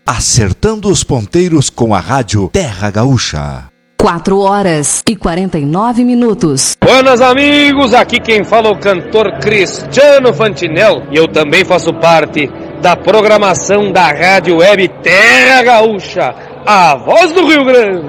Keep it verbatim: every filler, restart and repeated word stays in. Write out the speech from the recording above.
acertando os ponteiros com a rádio Terra Gaúcha. Quatro horas e quarenta e nove minutos. Buenas amigos, aqui quem fala é o cantor Cristiano Fantinel e eu também faço parte da programação da Rádio Web Terra Gaúcha, a voz do Rio Grande.